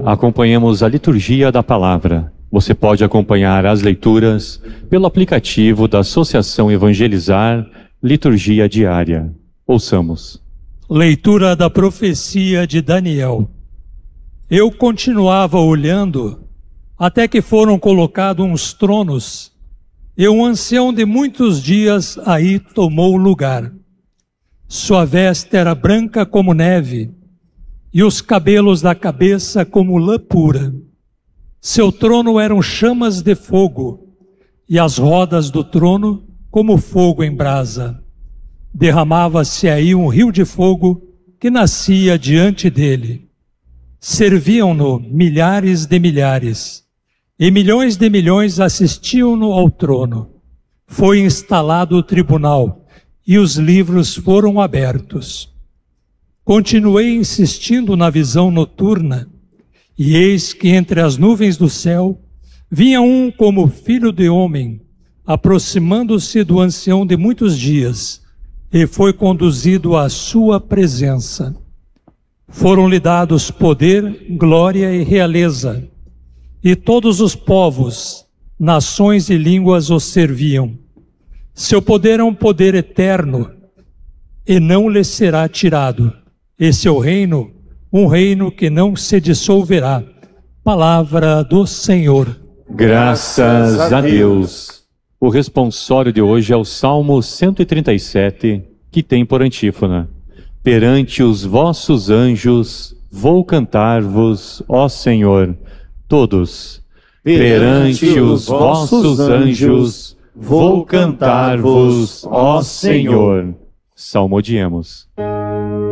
Acompanhemos a liturgia da palavra. Você pode acompanhar as leituras pelo aplicativo da Associação Evangelizar, Liturgia Diária. Ouçamos. Leitura da profecia de Daniel. Eu continuava olhando até que foram colocados uns tronos, e um ancião de muitos dias aí tomou lugar. Sua veste era branca como neve, e os cabelos da cabeça como lã pura. Seu trono eram chamas de fogo, e as rodas do trono como fogo em brasa. Derramava-se aí um rio de fogo que nascia diante dele. Serviam-no milhares de milhares, e milhões de milhões assistiam-no ao trono. Foi instalado o tribunal, e os livros foram abertos. Continuei insistindo na visão noturna, e eis que entre as nuvens do céu vinha um como filho de homem, aproximando-se do ancião de muitos dias, e foi conduzido à sua presença. Foram-lhe dados poder, glória e realeza, e todos os povos, nações e línguas o serviam. Seu poder é um poder eterno, e não lhe será tirado, e seu reino, um reino que não se dissolverá. Palavra do Senhor. Graças a Deus. O responsório de hoje é o Salmo 137, que tem por antífona: perante os vossos anjos vou cantar-vos, ó Senhor. Todos. Perante os vossos anjos vou cantar-vos, ó Senhor. Salmodiemos.